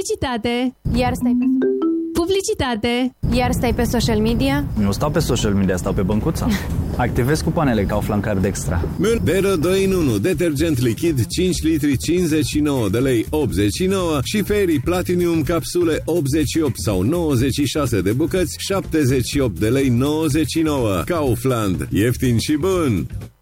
Publicitate. Iar stai pe... Publicitate. Iar stai pe social media? Nu stau pe social media, stau pe băncuța. Activez cupoanele Kaufland Card Extra. Bero 2 în 1, detergent lichid 5 litri 59 de lei 89 și Fairy Platinum capsule 88 sau 96 de bucăți 78 de lei 99. Kaufland, ieftin și bun!